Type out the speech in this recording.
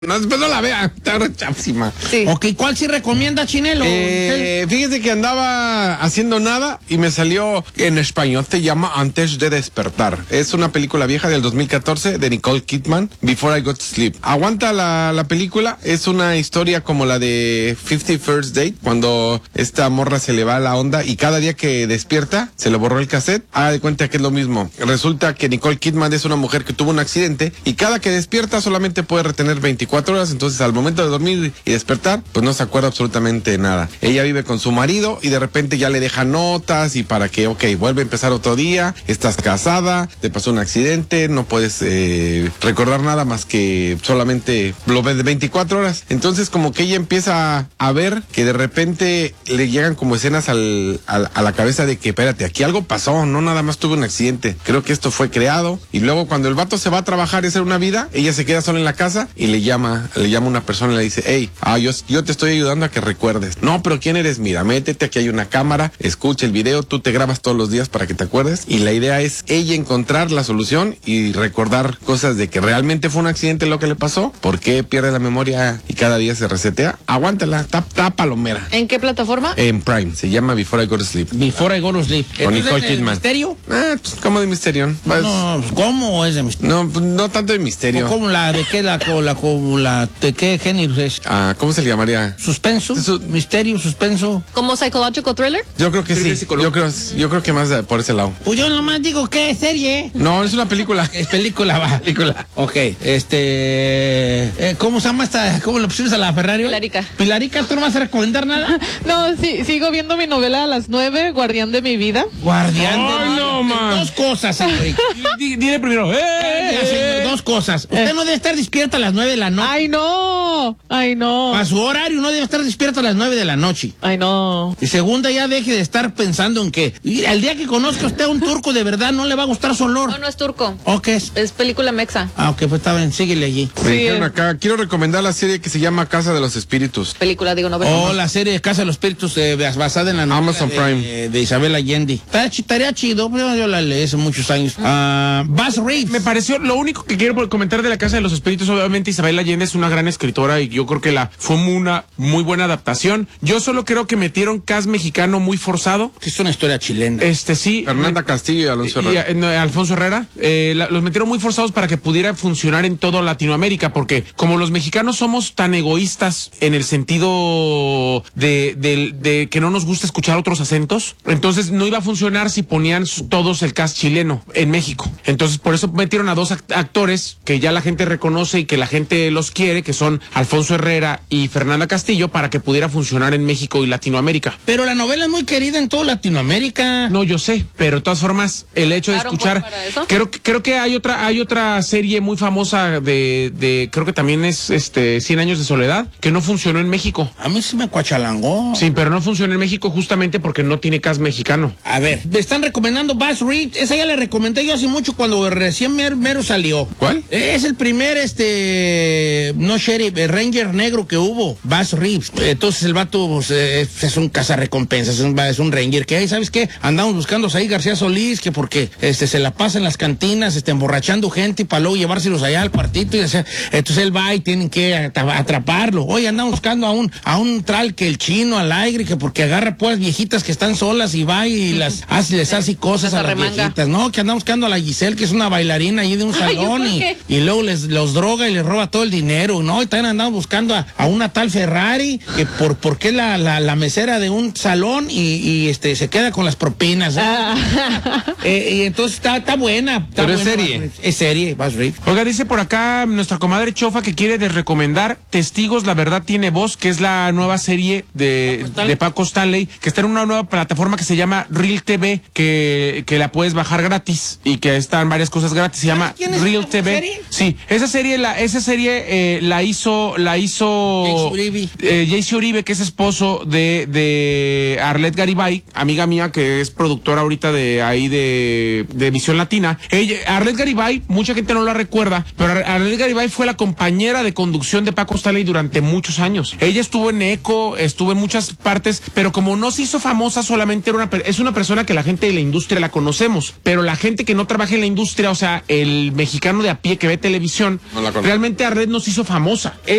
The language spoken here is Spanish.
No, después no la vea, está rechapsima. Sí. Ok, ¿cuál sí recomienda, Chinelo? Fíjese que andaba haciendo nada y me salió en español, se llama Antes de despertar. Es una película vieja del 2014 de Nicole Kidman, Before I Go to Sleep. Aguanta la película, es una historia como la de 50 First Date, cuando esta morra se le va la onda y cada día que despierta se le borró el cassette. Haga de cuenta que es lo mismo. Resulta que Nicole Kidman es una mujer que tuvo un accidente y cada que despierta solamente puede retener 24 horas, entonces al momento de dormir y despertar, pues no se acuerda absolutamente nada. Ella vive con su marido y de repente ya le deja notas y para que, vuelve a empezar otro día, estás casada, te pasó un accidente, no puedes recordar nada más que solamente lo ves de 24 horas. Entonces como que ella empieza a ver que de repente le llegan como escenas a la cabeza de que, espérate, aquí algo pasó, no nada más tuve un accidente, creo que esto fue creado. Y luego cuando el vato se va a trabajar y hacer una vida, ella se queda sola en la casa y le llama una persona y le dice, hey, yo te estoy ayudando a que recuerdes. No, pero ¿quién eres? Mira, métete, aquí hay una cámara, escucha el video, tú te grabas todos los días para que te acuerdes. Y la idea es ella encontrar la solución y recordar cosas de que realmente fue un accidente lo que le pasó, por qué pierde la memoria y cada día se resetea. Aguántala, está palomera. ¿En qué plataforma? En Prime, se llama Before I Go to Sleep. Before I Go to Sleep. Con Nicole Kidman. ¿Misterio? ¿Cómo de misterio? No, ¿cómo es de misterio? No tanto de misterio. ¿Cómo la de qué de qué género es? ¿Cómo se le llamaría? ¿Suspenso? ¿Misterio, suspenso? ¿Como psychological thriller? Yo creo que sí. Yo creo que más por ese lado. Pues yo nomás digo, ¿qué serie? No, es una película. Es película, va. Película. Ok, ¿cómo se llama esta? ¿Cómo le pusiste a la Ferrari? Pilarica. Pilarica, ¿tú no vas a recomendar nada? No, sí, sigo viendo mi novela a las 9, Guardián de mi vida. Guardián Ay, de no, man. Dos cosas, Enrique. Dile primero. Dos cosas. Usted no debe estar despierta a las 9 de la noche. Ay, no. A su horario no debe estar despierto a las 9 de la noche. Ay, no. Y segunda, ya deje de estar pensando en que al día que conozca usted a un turco de verdad no le va a gustar su olor. No es turco. ¿O qué es? Es película mexa. Ok, pues está bien, síguele allí. Me dijeron acá, quiero recomendar la serie que se llama Casa de los Espíritus. Película, digo, novela. Oh, la serie de Casa de los Espíritus basada en la novela Amazon Prime. de Isabel Allende. Estaría chido, pero yo la leí hace muchos años. Buzz Reeves. Me pareció, lo único que quiero comentar de la Casa de los Espíritus, obviamente Isabel Allende es una gran escritora y yo creo que fue una muy buena adaptación. Yo solo creo que metieron cast mexicano muy forzado. Es una historia chilena. Sí. Fernanda Castillo y Alonso Herrera. Alfonso Herrera. Los metieron muy forzados para que pudiera funcionar en toda Latinoamérica, porque como los mexicanos somos tan egoístas en el sentido de que no nos gusta escuchar otros acentos, entonces no iba a funcionar si ponían todos el cast chileno en México. Entonces por eso metieron a dos actores que ya la gente reconoce y que la gente los quiere, que son Alfonso Herrera y Fernanda Castillo, para que pudiera funcionar en México y Latinoamérica. Pero la novela es muy querida en toda Latinoamérica. No, yo sé, pero de todas formas, el hecho de escuchar, creo que hay otra serie muy famosa creo que también es 100 años de soledad, que no funcionó en México. A mí sí me cuachalangó. Sí, pero no funcionó en México justamente porque no tiene cast mexicano. A ver, me están recomendando Buzz Reeves. Esa ya la recomendé yo hace mucho cuando recién mero salió. ¿Cuál? Es el primer, no sheriff, Ranger negro que hubo, Buzz Reeves. Entonces el vato pues, es un cazarrecompensas, es un Ranger que, ¿sabes qué? Andamos buscando a Saí García Solís, que porque se la pasa en las cantinas, emborrachando gente y para luego llevárselos allá al partito. Entonces él va y tienen que atraparlo. Oye, andamos buscando a un tral que el chino al aire, que porque agarra pues viejitas que están solas y va y les hace cosas a las viejitas. No, que andamos buscando a la Giselle, que es una bailarina ahí de un salón y luego los droga y les roba todo el dinero, ¿no? Y también andamos buscando a una tal Ferrari, que porque es la mesera de un salón y se queda con las propinas. Y entonces está buena. Pero es serie. Es serie, Buzz Reeves. Oiga, dice por acá nuestra comadre Chofa que quiere recomendar Testigos, la verdad tiene voz, que es la nueva serie de Paco Stanley, que está en una nueva plataforma que se llama Real TV, que la puedes bajar gratis y que están varias cosas gratis. Se llama Real TV. Serie? Sí, esa serie la hizo Jaycee Uribe, que es esposo de Arlette Garibay, amiga mía que es productora ahorita de Visión Latina. Arlette Garibay, mucha gente no la recuerda, pero Arlette Garibay fue la compañera de conducción de Paco Stanley durante muchos años. Ella estuvo en ECO, estuvo en muchas partes, pero como no se hizo famosa, solamente es una persona que la gente de la industria la conocemos, pero la gente que no trabaja en la industria, o sea, el mexicano de a pie que ve televisión, no realmente Arlette no se hizo famosa.